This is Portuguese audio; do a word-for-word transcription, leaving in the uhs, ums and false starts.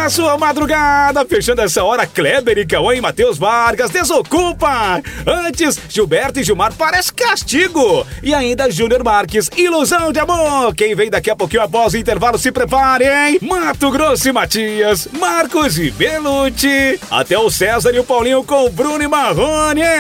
na sua madrugada. Fechando essa hora, Kleber e Cauã e Matheus Vargas desocupa. Antes, Gilberto e Gilmar parece castigo. E ainda Júnior Marques, ilusão de amor. Quem vem daqui a pouquinho após o intervalo, se preparem. Mato Grosso e Matias, Marcos e Belucci. Até o César e o Paulinho com Bruno e Marrone.